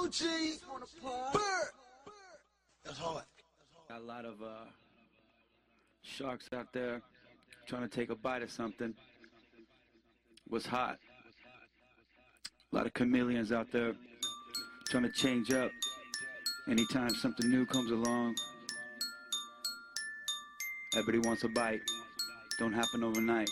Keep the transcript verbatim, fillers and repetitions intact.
G, Bird. That's hard. Got a lot of uh, sharks out there trying to take a bite of something. What's hot? A lot of chameleons out there trying to change up anytime something new comes along. Everybody wants a bite. Don't happen overnight.